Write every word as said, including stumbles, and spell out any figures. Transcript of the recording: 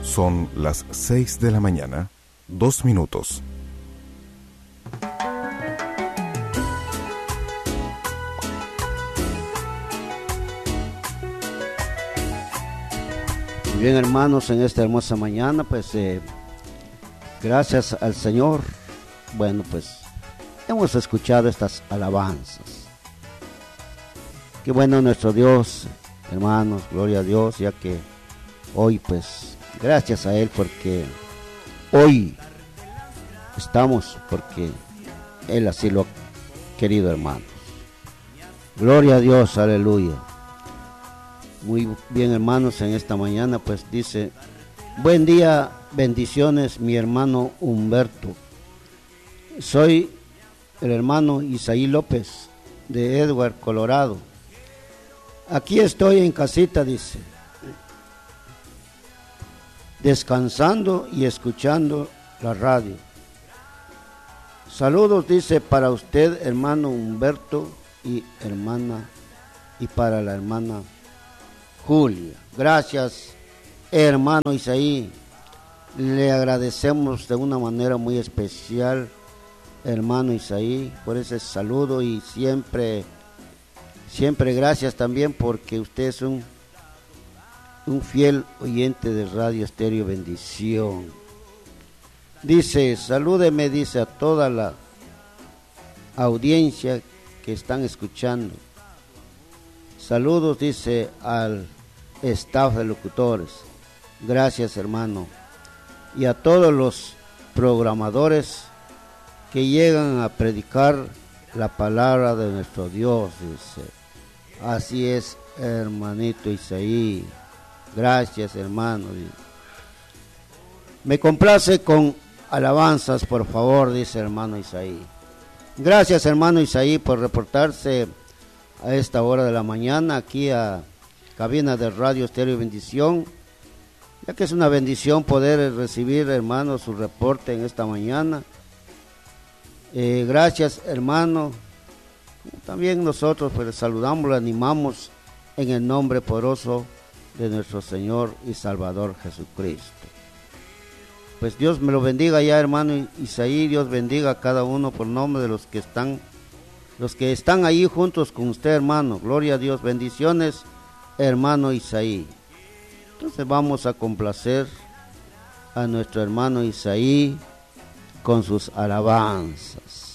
Son las seis de la mañana, dos minutos. Bien, hermanos, en esta hermosa mañana, pues eh, gracias al Señor, bueno, pues hemos escuchado estas alabanzas. Qué bueno nuestro Dios, hermanos, gloria a Dios, ya que hoy, pues, gracias a Él, porque hoy estamos, porque Él así lo ha querido, hermanos. Gloria a Dios, aleluya. Muy bien, hermanos, en esta mañana pues dice: buen día, bendiciones, mi hermano Humberto. Soy el hermano Isaí López de Edward, Colorado. Aquí estoy en casita, dice, descansando y escuchando la radio. Saludos, dice, para usted, hermano Humberto, y hermana, y para la hermana Julia. Gracias, hermano Isaí. Le agradecemos de una manera muy especial, hermano Isaí, por ese saludo, y siempre, siempre gracias también porque usted es un, un fiel oyente de Radio Estéreo Bendición. Dice, salúdeme, dice, a toda la audiencia que están escuchando. Saludos, dice, al staff de locutores. Gracias, hermano. Y a todos los programadores que llegan a predicar la palabra de nuestro Dios, dice. Así es, hermanito Isaí. Gracias, hermano. Me complace con alabanzas, por favor, dice hermano Isaí. Gracias, hermano Isaí, por reportarse a esta hora de la mañana aquí a cabina de Radio Estéreo Bendición, ya que es una bendición poder recibir, hermano, su reporte en esta mañana. Eh, gracias, hermano. También nosotros pues le saludamos, le animamos en el nombre poderoso de nuestro Señor y Salvador Jesucristo. Pues Dios me lo bendiga ya, hermano Isaí. Dios bendiga a cada uno por nombre de los que están Los que están ahí juntos con usted, hermano. Gloria a Dios. Bendiciones, hermano Isaí. Entonces vamos a complacer a nuestro hermano Isaí con sus alabanzas.